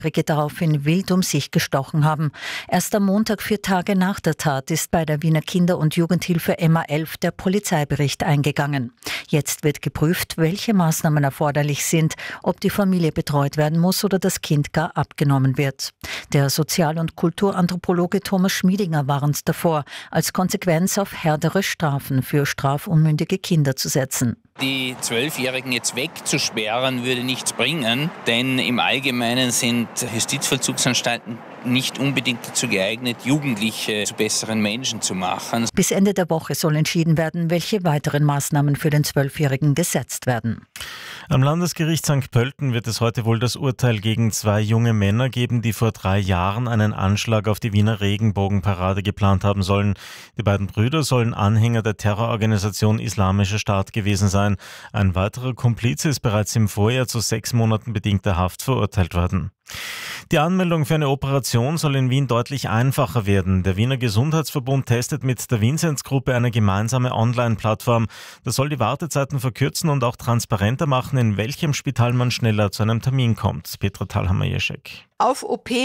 daraufhin wild um sich gestochen haben. Erst am Montag, 4 Tage nach der Tat, ist bei der Wiener Kinder- und Jugendhilfe MA11 der Polizeibericht eingegangen. Jetzt wird geprüft, welche Maßnahmen erforderlich sind, ob die Familie betreut werden muss oder das Kind gar abgenommen wird. Der Sozial- und Kulturanthropologe Thomas Schmiedinger warnt davor, als Konsequenz auf härtere Strafen für strafunmündige Kinder zu setzen. Die 12-Jährigen jetzt wegzusperren, würde nichts bringen, denn im Allgemeinen sind Justizvollzugsanstalten nicht unbedingt dazu geeignet, Jugendliche zu besseren Menschen zu machen. Bis Ende der Woche soll entschieden werden, welche weiteren Maßnahmen für den 12-Jährigen gesetzt werden. Am Landesgericht St. Pölten wird es heute wohl das Urteil gegen 2 junge Männer geben, die vor 3 Jahren einen Anschlag auf die Wiener Regenbogenparade geplant haben sollen. Die beiden Brüder sollen Anhänger der Terrororganisation Islamischer Staat gewesen sein. Ein weiterer Komplize ist bereits im Vorjahr zu 6 Monaten bedingter Haft verurteilt worden. Die Anmeldung für eine Operation soll in Wien deutlich einfacher werden. Der Wiener Gesundheitsverbund testet mit der Vincents-Gruppe eine gemeinsame Online-Plattform. Das soll die Wartezeiten verkürzen und auch transparenter machen, in welchem Spital man schneller zu einem Termin kommt. Petra Thalhammer-Jeschek. Auf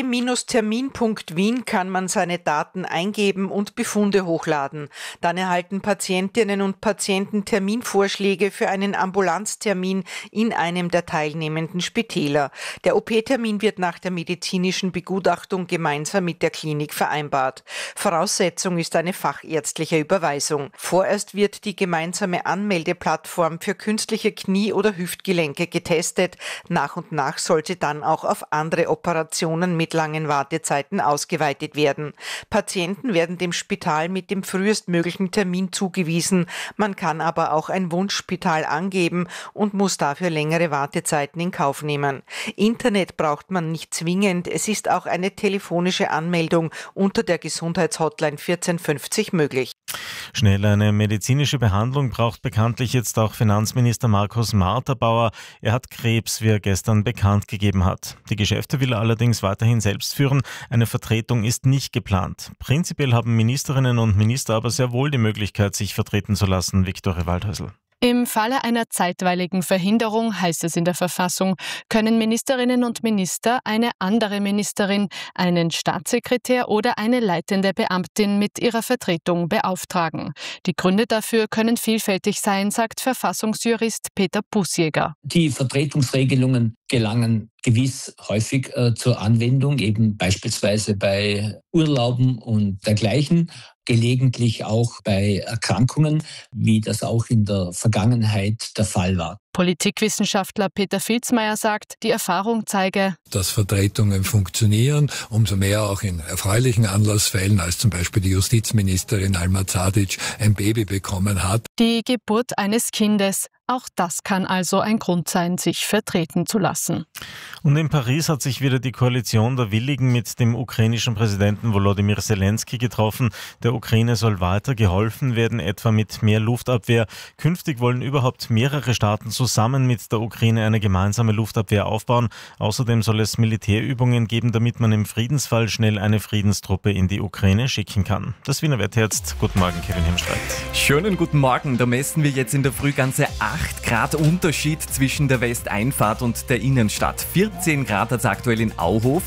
op-termin.wien kann man seine Daten eingeben und Befunde hochladen. Dann erhalten Patientinnen und Patienten Terminvorschläge für einen Ambulanztermin in einem der teilnehmenden Spitäler. Der OP-Termin wird nach der medizinischen Begutachtung gemeinsam mit der Klinik vereinbart. Voraussetzung ist eine fachärztliche Überweisung. Vorerst wird die gemeinsame Anmeldeplattform für künstliche Knie- oder Hüftgelenke getestet. Nach und nach sollte dann auch auf andere Operationen mit langen Wartezeiten ausgeweitet werden. Patienten werden dem Spital mit dem frühestmöglichen Termin zugewiesen. Man kann aber auch ein Wunschspital angeben und muss dafür längere Wartezeiten in Kauf nehmen. Internet braucht man nicht zwingend. Es ist auch eine telefonische Anmeldung unter der Gesundheitshotline 1450 möglich. Schnell eine medizinische Behandlung braucht bekanntlich jetzt auch Finanzminister Markus Marterbauer. Er hat Krebs, wie er gestern bekannt gegeben hat. Die Geschäfte will er allerdings weiterhin selbst führen. Eine Vertretung ist nicht geplant. Prinzipiell haben Ministerinnen und Minister aber sehr wohl die Möglichkeit, sich vertreten zu lassen. Viktoria Waldhäusl. Im Falle einer zeitweiligen Verhinderung, heißt es in der Verfassung, können Ministerinnen und Minister eine andere Ministerin, einen Staatssekretär oder eine leitende Beamtin mit ihrer Vertretung beauftragen. Die Gründe dafür können vielfältig sein, sagt Verfassungsjurist Peter Bußjäger. Die Vertretungsregelungen gelangen gewiss häufig zur Anwendung, eben beispielsweise bei Urlauben und dergleichen, gelegentlich auch bei Erkrankungen, wie das auch in der Vergangenheit der Fall war. Politikwissenschaftler Peter Filzmeier sagt, die Erfahrung zeige, dass Vertretungen funktionieren, umso mehr auch in erfreulichen Anlassfällen, als zum Beispiel die Justizministerin Alma Zadic ein Baby bekommen hat. Die Geburt eines Kindes, auch das kann also ein Grund sein, sich vertreten zu lassen. Und in Paris hat sich wieder die Koalition der Willigen mit dem ukrainischen Präsidenten Volodymyr Zelensky getroffen. Der Ukraine soll weiter geholfen werden, etwa mit mehr Luftabwehr. Künftig wollen überhaupt mehrere Staaten zusammen mit der Ukraine eine gemeinsame Luftabwehr aufbauen. Außerdem soll es Militärübungen geben, damit man im Friedensfall schnell eine Friedenstruppe in die Ukraine schicken kann. Das Wiener Wetter jetzt. Guten Morgen, Kevin Hemstreit. Schönen guten Morgen. Da messen wir jetzt in der Früh ganze 8 Grad Unterschied zwischen der Westeinfahrt und der Innenstadt. 14 Grad hat es aktuell in Auhof,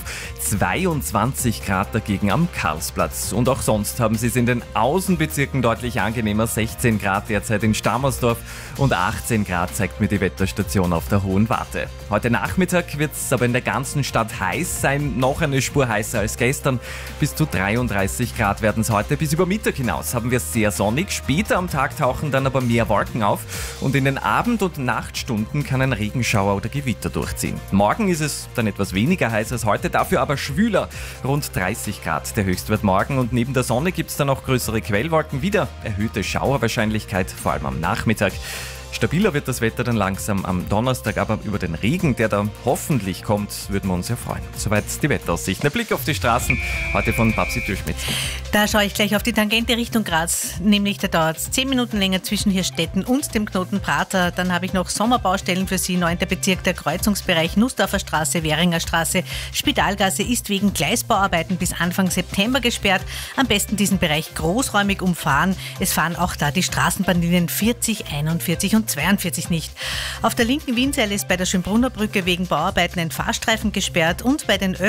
22 Grad dagegen am Karlsplatz. Und auch sonst haben sie es in den Außenbezirken deutlich angenehmer. 16 Grad derzeit in Stammersdorf und 18 Grad zeigt mir die Wetterstation auf der Hohen Warte. Heute Nachmittag wird es aber in der ganzen Stadt heiß sein, noch eine Spur heißer als gestern. Bis zu 33 Grad werden es heute. Bis über Mittag hinaus haben wir es sehr sonnig. Später am Tag tauchen dann aber mehr Wolken auf und in den Abend- und Nachtstunden kann ein Regenschauer oder Gewitter durchziehen. Morgen ist es dann etwas weniger heiß als heute, dafür aber schwüler. Rund 30 Grad der Höchstwert morgen und neben der Sonne gibt es dann auch größere Quellwolken, wieder erhöhte Schauerwahrscheinlichkeit, vor allem am Nachmittag. Stabiler wird das Wetter dann langsam am Donnerstag, aber über den Regen, der da hoffentlich kommt, würden wir uns ja freuen. Soweit die Wetteraussicht. Ein Blick auf die Straßen, heute von Babsi Türschmidt. Da schaue ich gleich auf die Tangente Richtung Graz, nämlich da dauert es 10 Minuten länger zwischen Hirstetten und dem Knoten Prater. Dann habe ich noch Sommerbaustellen für Sie, 9. Bezirk, der Kreuzungsbereich Nussdorfer Straße, Währinger Straße. Spitalgasse ist wegen Gleisbauarbeiten bis Anfang September gesperrt. Am besten diesen Bereich großräumig umfahren. Es fahren auch da die Straßenbahnlinien 40, 41 und und 42 nicht. Auf der linken Wienseile ist bei der Schönbrunner Brücke wegen Bauarbeiten ein Fahrstreifen gesperrt und bei den